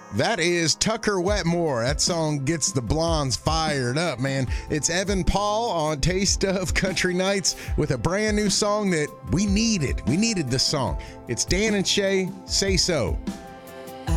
That is Tucker Wetmore. That song gets the blondes fired up, man. It's Evan Paul on Taste of Country Nights with a brand new song that we needed. We needed this song. It's Dan and Shay, Say So.